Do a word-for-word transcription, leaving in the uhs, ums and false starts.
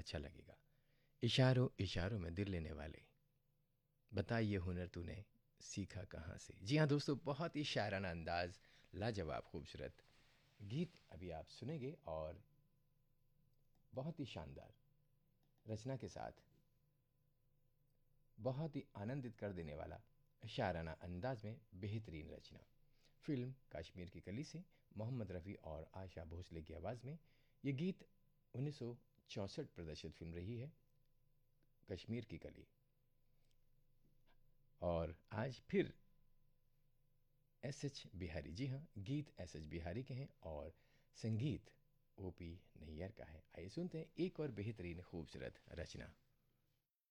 अच्छा लगेगा। इशारों इशारों में दिल लेने वाले, बता ये हुनर तूने सीखा कहाँ से। जी हाँ दोस्तों, बहुत ही शायराना अंदाज, लाजवाब खूबसूरत गीत अभी आप सुनेंगे और बहुत ही शानदार रचना के साथ बहुत ही आनंदित कर देने वाला शायराना अंदाज में बेहतरीन रचना। फिल्म कश्मीर की कली से मोहम्मद रफ़ी और आशा भोसले की आवाज़ में ये गीत उन्नीस सौ चौंसठ प्रदर्शित फिल्म रही है कश्मीर की कली। और आज फिर एस एच बिहारी, जी हाँ, गीत एस एच बिहारी के हैं और संगीत ओ पी नैयर का है। आइए सुनते हैं एक और बेहतरीन खूबसूरत रचना।